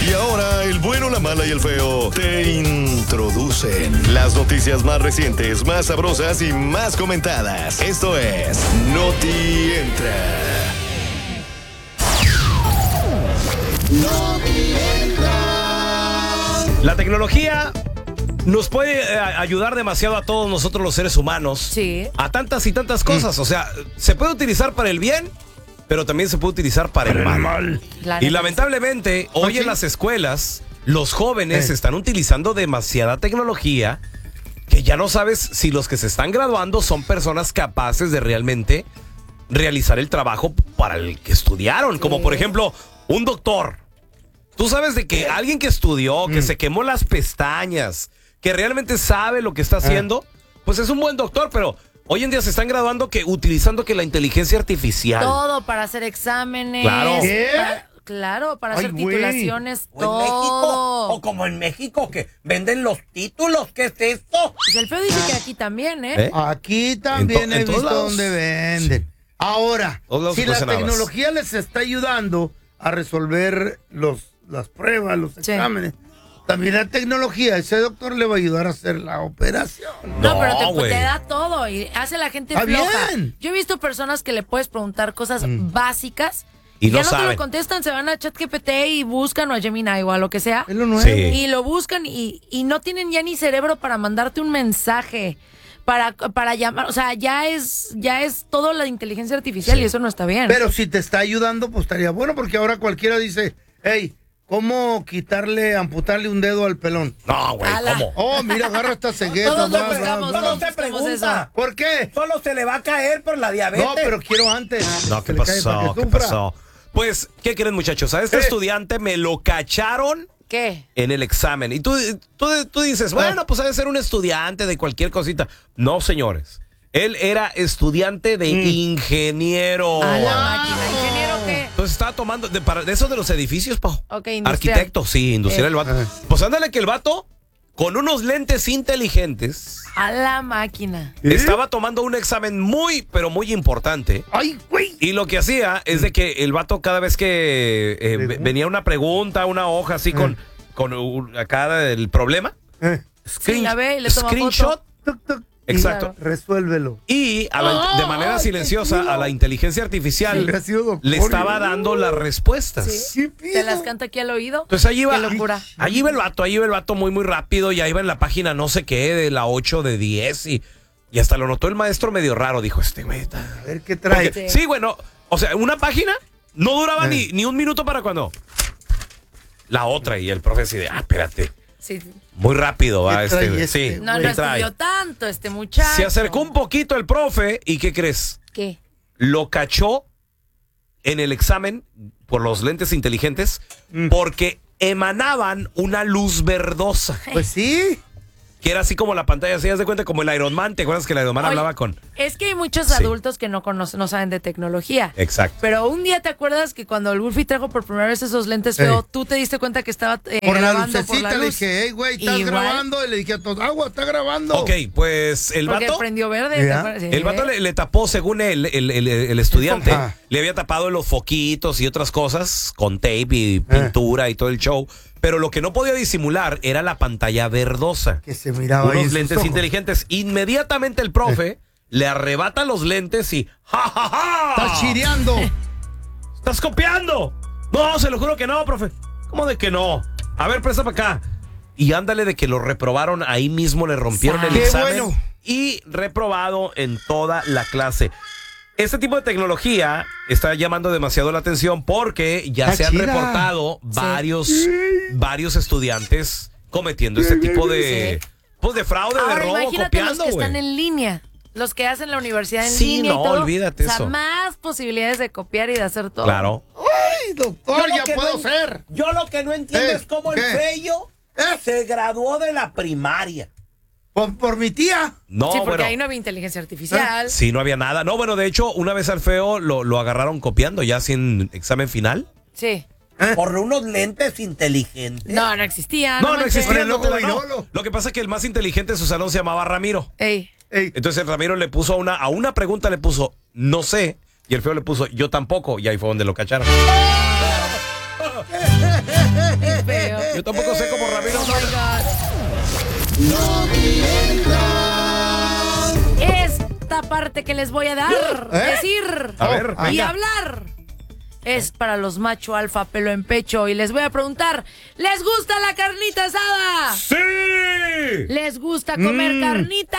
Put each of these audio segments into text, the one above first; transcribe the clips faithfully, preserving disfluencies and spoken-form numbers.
Y ahora el bueno, la mala y el feo te introducen las noticias más recientes, más sabrosas y más comentadas. Esto es Noti Entra. Noti Entra. La tecnología nos puede eh, ayudar demasiado a todos nosotros los seres humanos. Sí. A tantas y tantas cosas. Mm. O sea, se puede utilizar para el bien, pero también se puede utilizar para, para el mal. mal. Y lamentablemente, hoy ¿sí? en las escuelas, los jóvenes eh. están utilizando demasiada tecnología que ya no sabes si los que se están graduando son personas capaces de realmente realizar el trabajo para el que estudiaron. Sí. Como por ejemplo, un doctor. Tú sabes de que alguien que estudió, que mm. se quemó las pestañas, que realmente sabe lo que está haciendo, eh. pues es un buen doctor, pero hoy en día se están graduando que utilizando que la inteligencia artificial. Todo para hacer exámenes. Claro. ¿Qué? Para, claro, para Ay, hacer güey. titulaciones, o todo. En México, o como en México, que venden los títulos. ¿Qué es esto? Pues el feo dice que aquí también, ¿eh? ¿Eh? Aquí también he visto lados. donde venden. Sí. Ahora, si la tecnología les está ayudando a resolver los, las pruebas, los sí. exámenes, también la tecnología, ese doctor le va a ayudar a hacer la operación. No, no pero te, te da todo y hace a la gente ¿Está floja. Bien? Yo he visto personas que le puedes preguntar cosas mm. básicas y ya no, no saben. te lo contestan, se van a ChatGPT y buscan o a Gemini o a lo que sea. Es lo nuevo. Sí. Y lo buscan y, y no tienen ya ni cerebro para mandarte un mensaje, para, para llamar, o sea, ya es, ya es todo la inteligencia artificial sí. y eso no está bien. Pero si te está ayudando, pues estaría bueno, porque ahora cualquiera dice, hey, ¿cómo quitarle, amputarle un dedo al pelón? No, güey, ¿cómo? Oh, mira, agarra esta cegueta. Todos más, buscamos, más, Solo se pregunta. ¿Por qué? Solo se le va a caer por la diabetes. No, pero quiero antes. No, ¿qué pasó? ¿Qué pasó? Pues, ¿qué creen, muchachos? A este ¿Eh? estudiante me lo cacharon. ¿Qué? En el examen. Y tú, tú, tú dices, bueno, pues ha de ser un estudiante de cualquier cosita. No, señores. Él era estudiante de mm. ingeniero. A la máquina. ¿Ingeniero qué? Entonces estaba tomando, de, para, de eso de los edificios, Pau. Ok, industrial. Arquitecto, sí, industrial eh. el vato. Pues ándale que el vato, con unos lentes inteligentes. A la máquina. ¿Eh? Estaba tomando un examen muy, pero muy importante. ¡Ay, güey! Y lo que hacía es de que el vato cada vez que eh, venía una pregunta, una hoja así eh. con, con uh, acá el problema. Eh. Screen, sí, la ve y le toma screenshot. Foto. Tuc, tuc. Exacto. Claro, resuélvelo. Y a la, de manera silenciosa a la inteligencia artificial sí, le estaba dando las respuestas. Sí. Te las canta aquí al oído. Entonces allí va, qué locura. Allí va el vato, allí va el vato muy muy rápido y ahí va en la página no sé qué de la ocho de diez y, y hasta lo notó el maestro medio raro. Dijo, este güey está... A ver qué trae. Porque, sí, bueno, o sea, una página no duraba eh. ni, ni un minuto para cuando la otra y el profe así de, ah, espérate. Sí. Muy rápido va este, este. Sí. No, no estudió tanto este muchacho. Se acercó un poquito el profe y ¿qué crees? ¿Qué? Lo cachó en el examen por los lentes inteligentes mm. porque emanaban una luz verdosa. Pues sí. Que era así como la pantalla, así, haz de cuenta como el Iron Man. ¿Te acuerdas que el Iron Man Oye, hablaba con...? Es que hay muchos sí. adultos que no conocen, no saben de tecnología. Exacto. Pero un día, ¿te acuerdas que cuando el Wolfie trajo por primera vez esos lentes feo, eh. tú te diste cuenta que estaba eh, por grabando la lucecita, por la luz? Le dije, hey, güey, ¿estás Igual. grabando? Y le dije a todos, agua, está grabando. Ok, pues el Porque vato... prendió verde. ¿Ya? Sí. El vato le, le tapó, según él, el, el, el, el estudiante, ah. le había tapado los foquitos y otras cosas con tape y pintura eh. y todo el show. Pero lo que no podía disimular era la pantalla verdosa. Que se miraba Unos ahí lentes inteligentes. Inmediatamente el profe eh. le arrebata los lentes y ¡ja, ja, ja! ¡Estás chireando! ¡Estás copiando! No, se lo juro que no, profe. ¿Cómo de que no? A ver, presta para acá. Y ándale de que lo reprobaron ahí mismo, le rompieron el examen. Bueno. Y reprobado en toda la clase. Este tipo de tecnología está llamando demasiado la atención porque ya Está se han chida. reportado sí. varios, varios estudiantes cometiendo este tipo de, sí. pues de fraude, Ahora, de robo, imagínate copiando, los que wey. están en línea, los que hacen la universidad en sí, línea no, y todo. olvídate o sea, eso. más posibilidades de copiar y de hacer todo. Claro. ¡Ay, doctor, ya puedo no, ser! Yo lo que no entiendo ¿Eh? es cómo ¿Qué? el Feyo ¿Eh? se graduó de la primaria. ¿Por, por mi tía? No, sí, porque bueno, ahí no había inteligencia artificial. sí, no había nada. No, bueno, de hecho, una vez al feo lo, lo agarraron copiando ya sin examen final. Sí. ¿Eh? Por unos lentes inteligentes. No, no existían. No, no, no existían. no, No, no, no, no. no. Lo que pasa es que el más inteligente de su salón se llamaba Ramiro. Ey. Ey. Entonces Ramiro le puso a una, a una pregunta, le puso, no sé. Y el feo le puso, yo tampoco. Y ahí fue donde lo cacharon. tampoco sé cómo Ramiro. Oh my God. No mientas. Esta parte que les voy a dar, ¿Eh? decir a ver, y venga. hablar es para los macho alfa pelo en pecho. Y les voy a preguntar, ¿les gusta la carnita asada? ¡Sí! ¿Les gusta comer mm. carnita?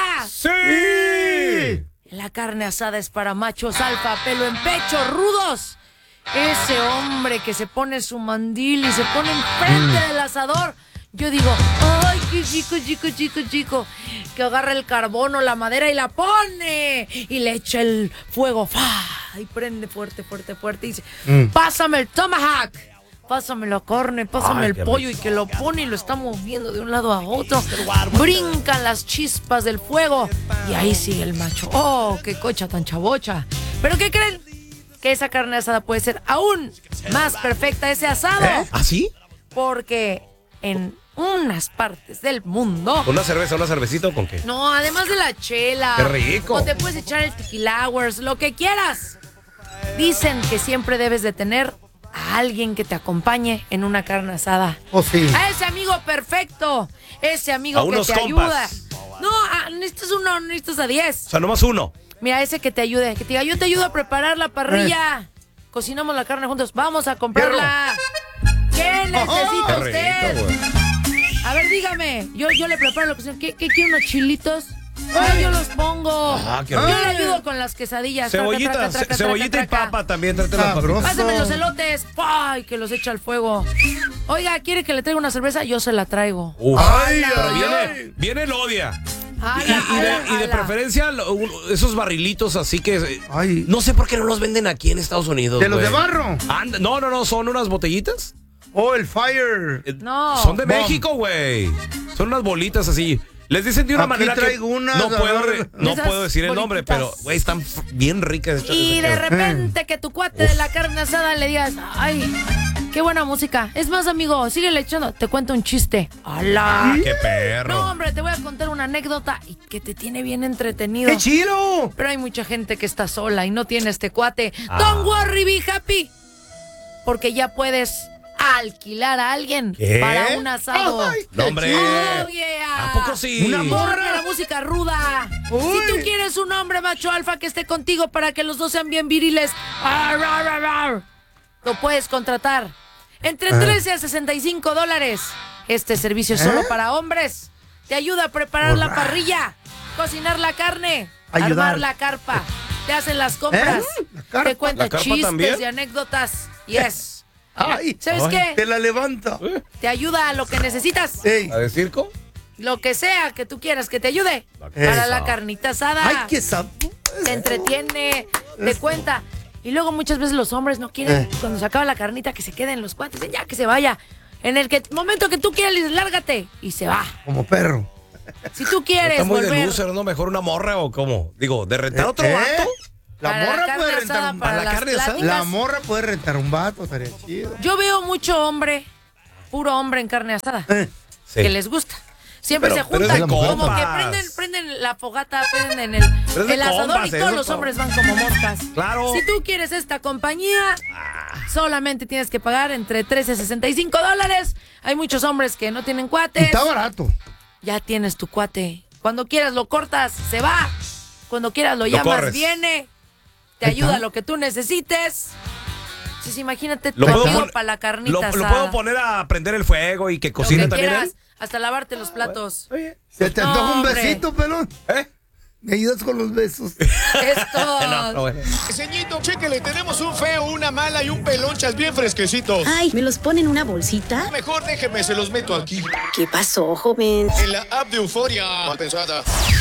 ¡Sí! La carne asada es para machos alfa pelo en pecho, rudos. Ese hombre que se pone su mandil y se pone enfrente mm. del asador. Yo digo, ay, qué chico, chico, chico, chico. Que agarra el carbón o la madera y la pone. Y le echa el fuego. ¡Fa! Y prende fuerte, fuerte, fuerte. Y dice, mm. pásame el tomahawk. Pásame la carne, pásame ay, el pollo. Rico. Y que lo pone y lo está moviendo de un lado a otro. Brincan las chispas del fuego. Y ahí sigue el macho. ¡Oh, qué cocha tan chavocha! ¿Pero qué creen? Que esa carne asada puede ser aún más perfecta, ese asado. ¿Eh? ¿Ah, sí? Porque en unas partes del mundo. ¿Una cerveza, una cervecita o con qué? No, además de la chela. ¡Qué rico! O te puedes echar el tequila hours, lo que quieras. Dicen que siempre debes de tener a alguien que te acompañe en una carne asada. Oh, sí. A ese amigo perfecto. Ese amigo a que unos te compas. ayuda. No, a, necesitas uno, necesitas a diez. O sea, nomás uno. Mira, ese que te ayude, que te diga, yo te ayudo a preparar la parrilla. Eh. Cocinamos la carne juntos. Vamos a comprarla. ¿Qué necesita oh, usted? Rico, a ver, dígame. Yo, yo le preparo lo que sea. ¿Qué, qué quiere unos chilitos? Ay, yo los pongo. Ah, qué yo le ayudo con las quesadillas. Cebollita, traca, traca, traca, cebollita traca, traca. y papa también. Pásame los elotes. Ay, que los echa al fuego. Oiga, ¿quiere que le traiga una cerveza? Yo se la traigo. Uf. Ay, pero viene, viene el odia. Ala, y, y, de, ala, y de preferencia esos barrilitos así que ay. No sé por qué no los venden aquí en Estados Unidos. ¿De los de barro? Anda, no, no, no, son unas botellitas. Oh, el Fire. No. Son de Bomb. México, güey. Son unas bolitas así. Les dicen de una aquí manera que unas, no puedo re, no puedo decir el nombre, pero güey, están bien ricas. Y de repente que tu cuate Uf. de la carne asada le digas, ay, qué buena música. Es más, amigo, síguele echando. Te cuento un chiste. ¡Hala! ¡Qué perro! No, hombre, te voy a contar una anécdota y que te tiene bien entretenido. ¡Qué chido! Pero hay mucha gente que está sola y no tiene este cuate. Ah. Don't worry, be happy. Porque ya puedes alquilar a alguien ¿Qué? para un asado. Ay, no, hombre. Oh, yeah. ¿A poco sí? Una morra, la música ruda. Uy. Si tú quieres un hombre macho alfa que esté contigo para que los dos sean bien viriles, ar, ar, ar, ar, lo puedes contratar. Entre ¿Eh? trece a sesenta y cinco dólares. Este servicio es ¿Eh? solo para hombres. Te ayuda a preparar Hola. la parrilla, cocinar la carne, Ayudar. armar la carpa. Te hacen las compras. ¿Eh? Te cuenta chistes también? y anécdotas. Yes. Ay, ¿Sabes ay, qué? Te la levanta. Te ayuda a lo que necesitas. Ey. ¿A de circo? Lo que sea que tú quieras que te ayude. Esa. Para la carnita asada. Ay, qué sab... Te entretiene, te cuenta. Y luego muchas veces los hombres no quieren, eh. cuando se acaba la carnita, que se queden los cuates. Ya, que se vaya. En el que, momento que tú quieras, lárgate. Y se va. Como perro. Si tú quieres está muy volver... de loser, ¿no? Mejor una morra o cómo. Digo, ¿de rentar eh, otro eh. vato? La para morra la puede rentar un para la, carne la morra puede rentar un vato, estaría chido. Yo veo mucho hombre, puro hombre en carne asada, eh. sí. que les gusta. Siempre pero, se juntan como compas. que prenden, prenden la fogata, prenden el, el asador compas, y todos los hombres van como moscas. Claro. Si tú quieres esta compañía, ah. solamente tienes que pagar entre trece a sesenta y cinco dólares. Hay muchos hombres que no tienen cuates. Y está barato. Ya tienes tu cuate. Cuando quieras lo cortas, se va. Cuando quieras lo, lo llamas, corres. viene. Te ayuda a lo que tú necesites. Sí, sí, imagínate tu amigo para la carnita lo, asada. Lo puedo poner a prender el fuego y que cocine que también quieras, él. Hasta lavarte los platos. Oye, ¿se te antoja no, un besito, pelón? ¿Eh? ¿Me ayudas con los besos? Esto. no, no, bueno. Señito, chéquele, tenemos un feo, una mala y un pelonchas bien fresquecitos. Ay, ¿me los ponen en una bolsita? Mejor déjeme, se los meto aquí. ¿Qué pasó, joven? En la app de Euforia. Mal pensada.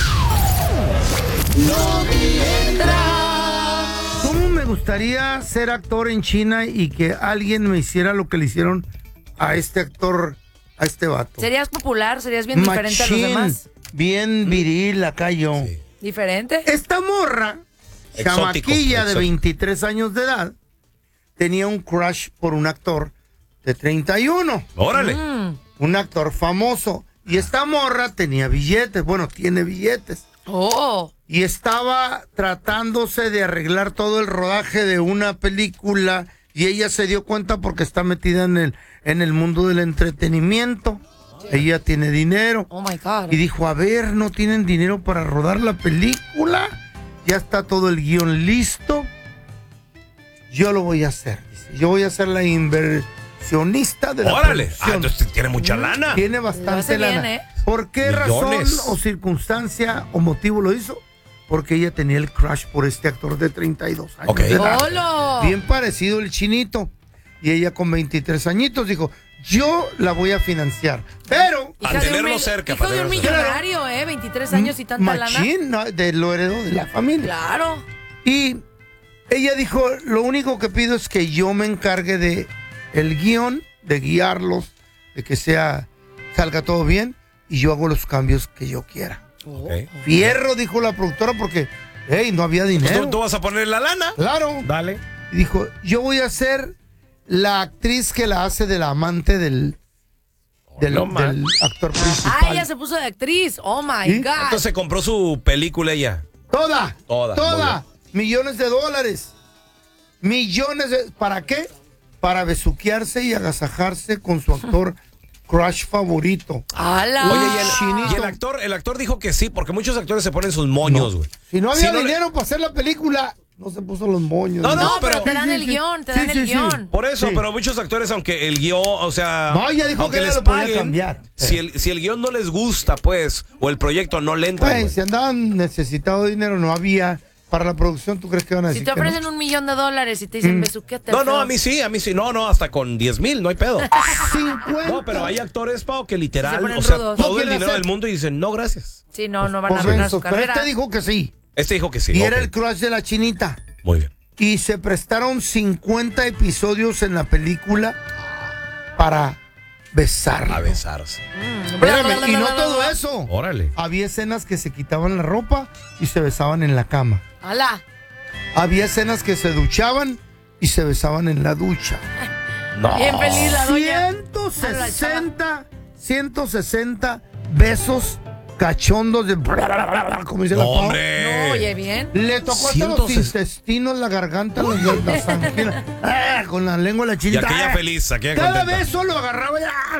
No mientras. ¿Cómo me gustaría ser actor en China y que alguien me hiciera lo que le hicieron a este actor, a este vato? ¿Serías popular? ¿Serías bien Machín, diferente a los demás? Bien viril acá yo. Sí. ¿Diferente? Esta morra, exótico, chamaquilla exótico. de veintitrés años de edad, tenía un crush por un actor de treinta y uno. ¡Órale! Mm. Un actor famoso. Y esta morra tenía billetes, bueno, tiene billetes. ¡Oh! Y estaba tratándose de arreglar todo el rodaje de una película y ella se dio cuenta porque está metida en el en el mundo del entretenimiento. Ella tiene dinero. Oh my God. Y dijo, a ver, ¿no tienen dinero para rodar la película? Ya está todo el guión listo. Yo lo voy a hacer. Dice. Yo voy a ser la inversionista de la ¡Órale! producción. Ah, entonces tiene mucha lana. Tiene bastante lana. Bien, ¿eh? ¿Por qué Millones. razón o circunstancia o motivo lo hizo? Porque ella tenía el crush por este actor de treinta y dos años. Ok. de edad. ¡Holo! Bien parecido el chinito. Y ella con veintitrés añitos dijo, yo la voy a financiar. Pero... A Hija de un tenerlo mil- cerca, Hijo para de un tenerlo cerca. millonario, ¿eh? veintitrés años y tanta lana. Machín, ¿no? De lo heredó de la familia. Claro. Y ella dijo, lo único que pido es que yo me encargue de el guión, de guiarlos, de que sea, salga todo bien, y yo hago los cambios que yo quiera. Okay. Fierro, dijo la productora, porque, hey, no había Pues dinero. ¿tú, tú vas a poner la lana? Claro. Dale. Y dijo, yo voy a ser la actriz que la hace de la amante del, del, no, man. del actor principal. Ah, ella se puso de actriz. Oh my ¿Sí? God. Entonces compró su película ella. Toda, Toda, toda, muy millones de dólares. Millones de... ¿Para qué? Para besuquearse y agasajarse con su actor crush favorito. ¡Hala! Oye, y el, Chinito. y el actor, el actor dijo que sí, porque muchos actores se ponen sus moños, güey. Si no había Si no le- dinero para hacer la película, no se puso los moños. No, No, pero, pero- te dan Sí, el sí, guión, te sí, dan sí, el sí. guión. Por eso, Sí. pero muchos actores, aunque el guión, o sea... No, ella dijo aunque que ella les lo podía paguen, cambiar. Si el, si el guión no les gusta, pues, o el proyecto no le entra, Pues, güey. si andaban necesitados de dinero, no había para la producción, ¿tú crees que van a Si decir te que no? ofrecen un millón de dólares y te dicen besuquete. No, no, a mí sí, a mí sí. No, no, hasta con diez mil, no hay pedo. cincuenta. No, pero hay actores, Pau, que literal, Se ponen o sea, rudos. todo No el quieren dinero hacer- del mundo y dicen, no, gracias. Sí, no, no van a Por arruinar su mensos, pero carrera. este dijo que sí. Este dijo que sí. Y ok. era el crush de la chinita. Muy bien. Y se prestaron cincuenta episodios en la película para besar. A besarse. Espérame, y no todo eso. Órale. Había escenas que se quitaban la ropa y se besaban en la cama. ¡Hala! Había escenas que se duchaban y se besaban en la ducha. No. Bien feliz la doña. ciento sesenta, ciento sesenta besos cachondos de... Como dice la No, Pau. hombre. No, oye, bien. Le tocó hasta los ciento ses- intestinos, la garganta, los, las anginas. Ah, con la lengua la Y chinita. aquella Ah. feliz, aquella Cada contenta. beso lo agarraba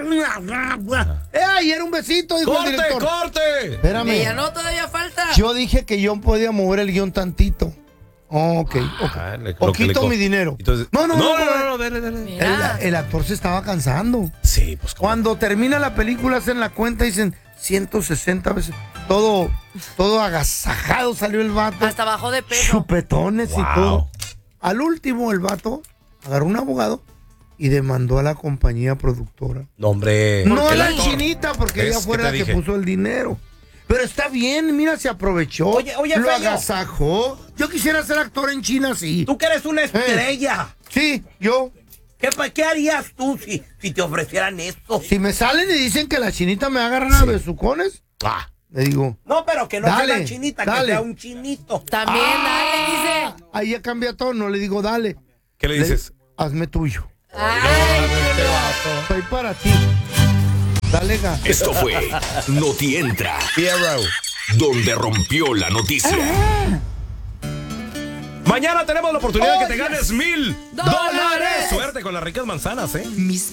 y... ¡Eh, y era un besito! Dijo el ¡Corte, director. corte! Espérame. Ella no, todavía falta. Yo dije que yo podía mover el guión tantito. Oh, ok, ok. Ah, le- lo O que le quito co- mi dinero. Entonces- no, no, no, no, no, no, no, dale, dale. Mira. El, el actor se estaba cansando. Sí, pues ¿cómo? Cuando termina la película, hacen la cuenta y dicen ciento sesenta veces. Todo, todo agasajado salió el vato. Hasta bajó de peso. Chupetones Wow. y todo. Al último, el vato agarró un abogado y demandó a la compañía productora. No, hombre. No a El la actor. chinita, porque ¿Ves? ella ¿Qué fue te la que dije? puso el dinero. Pero está bien, mira, se aprovechó. Oye, oye, lo Feyo. agasajó. Yo quisiera ser actor en China así. Tú que eres una estrella. Sí, yo. ¿Qué, pa- qué harías tú si, si te ofrecieran esto? Si me salen y dicen que la chinita me agarran a besucones, Ah, le digo, No, pero que no Dale, sea una chinita, dale. que sea un chinito. También, dale, dice. ahí ya cambia todo, no le digo, dale. ¿qué le dices? Hazme tuyo. Ay, Soy para ti. Dale, ga. Esto fue Noti Entra, donde rompió la noticia. Mañana tenemos la oportunidad de que te Oh, ganes mil ¡Dólares! dólares. Suerte con las ricas manzanas, ¿eh? Mis